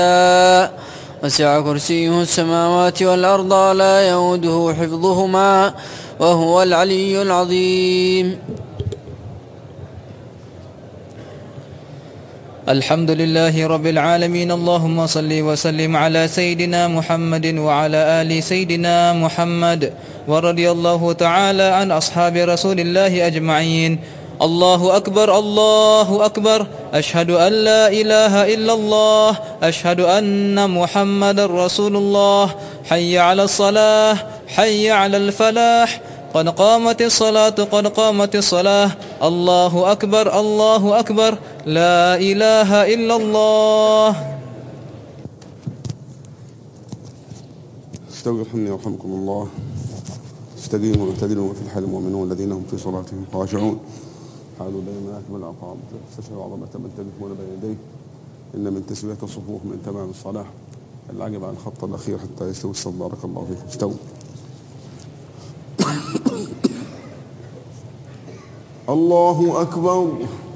وسع كرسيه السماوات والأرض لا يؤوده حفظهما وهو العلي العظيم. الحمد لله رب العالمين. اللهم صل وسلم على سيدنا محمد وعلى آل سيدنا محمد، ورضي الله تعالى عن أصحاب رسول الله أجمعين. الله أكبر الله أكبر، أشهد أن لا إله إلا الله، أشهد أن محمد رسول الله. حي على الصلاة، حي على الفلاح، قد قامت الصلاة قد قامت الصلاة. الله أكبر الله أكبر، لا إله إلا الله. استغفر رحمني يرحمكم الله. استقيموا واعتدلوا في الحال المؤمنون الذين هم في صلاتهم خاشعون. حالوا بين مناكب الأقام استشعروا عظمة من تقفون بين يديه. إن من تسوية الصفوف من تمام الصلاة. العجب عن الخط الأخير حتى يستوي الصف. بارك الله فيكم. استووا. الله أكبر.